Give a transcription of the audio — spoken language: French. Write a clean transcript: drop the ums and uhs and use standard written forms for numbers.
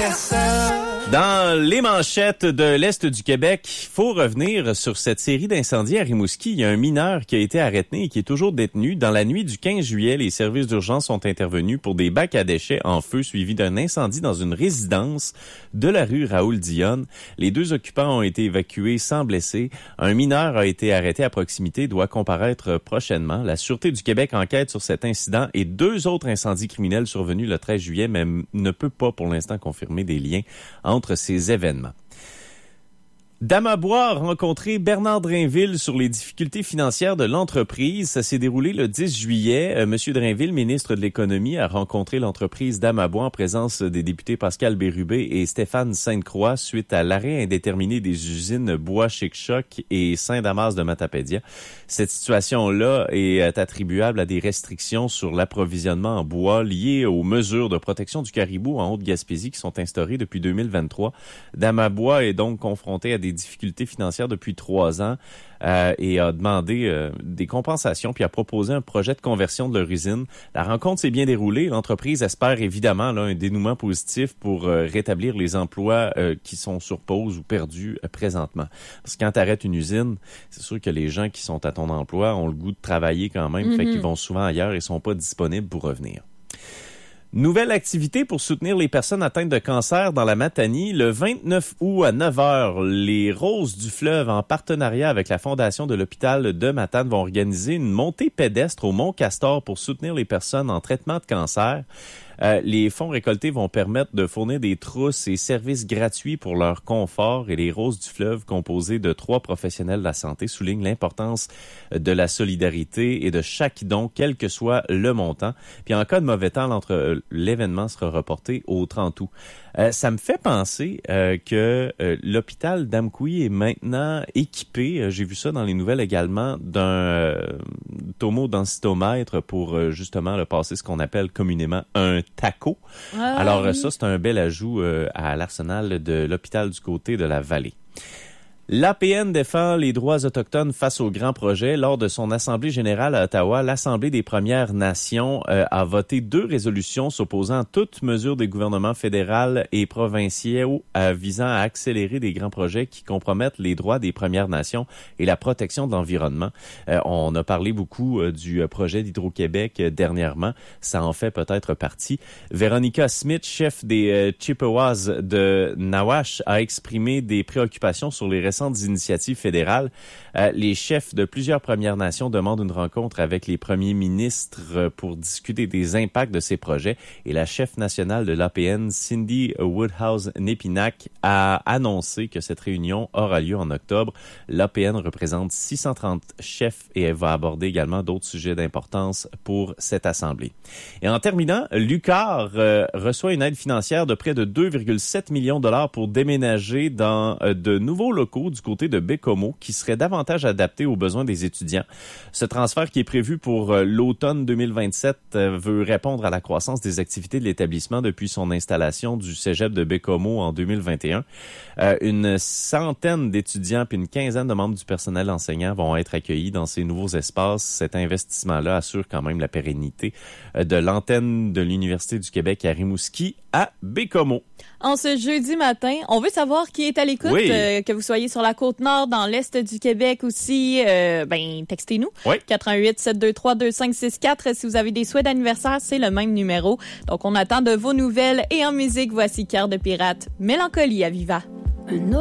Dans les manchettes de l'Est du Québec, il faut revenir sur cette série d'incendies à Rimouski. Il y a un mineur qui a été arrêté et qui est toujours détenu. Dans la nuit du 15 juillet, les services d'urgence sont intervenus pour des bacs à déchets en feu suivis d'un incendie dans une résidence de la rue Raoul-Dionne. Les 2 occupants ont été évacués sans blessés. Un mineur a été arrêté à proximité et doit comparaître prochainement. La Sûreté du Québec enquête sur cet incident et 2 autres incendies criminels survenus le 13 juillet, mais ne peut pas pour l'instant confirmer des liens entre ces événements. Damabois a rencontré Bernard Drainville sur les difficultés financières de l'entreprise. Ça s'est déroulé le 10 juillet. Monsieur Drainville, ministre de l'Économie, a rencontré l'entreprise Damabois en présence des députés Pascal Bérubé et Stéphane Sainte-Croix suite à l'arrêt indéterminé des usines Bois Chic-Choc et Saint-Damas de Matapédia. Cette situation-là est attribuable à des restrictions sur l'approvisionnement en bois liées aux mesures de protection du caribou en Haute-Gaspésie qui sont instaurées depuis 2023. Damabois est donc confronté à des difficultés financières depuis 3 ans et a demandé des compensations puis a proposé un projet de conversion de leur usine. La rencontre s'est bien déroulée. L'entreprise espère évidemment là, un dénouement positif pour rétablir les emplois qui sont sur pause ou perdus présentement. Parce que quand tu arrêtes une usine, c'est sûr que les gens qui sont à ton emploi ont le goût de travailler quand même, fait qu'ils vont souvent ailleurs et sont pas disponibles pour revenir. Nouvelle activité pour soutenir les personnes atteintes de cancer dans la Matanie. Le 29 août à 9h, les Roses du Fleuve, en partenariat avec la Fondation de l'hôpital de Matane, vont organiser une montée pédestre au Mont Castor pour soutenir les personnes en traitement de cancer. Les fonds récoltés vont permettre de fournir des trousses et services gratuits pour leur confort et les Roses du Fleuve, composées de 3 professionnels de la santé, soulignent l'importance de la solidarité et de chaque don, quel que soit le montant. Puis en cas de mauvais temps, l'événement sera reporté au 30 août. Ça me fait penser que l'hôpital d'Amqui est maintenant équipé, j'ai vu ça dans les nouvelles également, d'un tomodensitomètre pour justement le passer ce qu'on appelle communément un TACO. Alors oui. Ça, c'est un bel ajout à l'arsenal de l'hôpital du côté de la vallée. L'APN défend les droits autochtones face aux grands projets. Lors de son assemblée générale à Ottawa, l'Assemblée des Premières Nations a voté 2 résolutions s'opposant à toute mesure des gouvernements fédéral et provinciaux visant à accélérer des grands projets qui compromettent les droits des Premières Nations et la protection de l'environnement. On a parlé beaucoup du projet d'Hydro-Québec dernièrement. Ça en fait peut-être partie. Véronica Smith, chef des Chippewas de Nawash, a exprimé des préoccupations sur les récentes initiatives fédérales. Les chefs de plusieurs Premières Nations demandent une rencontre avec les premiers ministres pour discuter des impacts de ces projets. Et la chef nationale de l'APN, Cindy Woodhouse-Nepinac, a annoncé que cette réunion aura lieu en octobre. L'APN représente 630 chefs et elle va aborder également d'autres sujets d'importance pour cette assemblée. Et en terminant, l'UQAR reçoit une aide financière de près de 2,7 millions de dollars pour déménager dans de nouveaux locaux du côté de Bécomo qui seraient davantage adaptés aux besoins des étudiants. Ce transfert qui est prévu pour l'automne 2027 veut répondre à la croissance des activités de l'établissement depuis son installation du cégep de Bécomo en 2021. Une centaine d'étudiants puis une quinzaine de membres du personnel enseignant vont être accueillis dans ces nouveaux espaces. Cet investissement-là assure quand même la pérennité de l'antenne de l'Université du Québec à Rimouski à Bécomo. En ce jeudi matin, on veut savoir qui est à l'écoute, oui. Que vous soyez sur la Côte-Nord, dans l'Est du Québec aussi, textez-nous. Oui. 418-723-2564. Si vous avez des souhaits d'anniversaire, c'est le même numéro. Donc, on attend de vos nouvelles. Et en musique, voici Cœur de pirate, Mélancolie à Viva.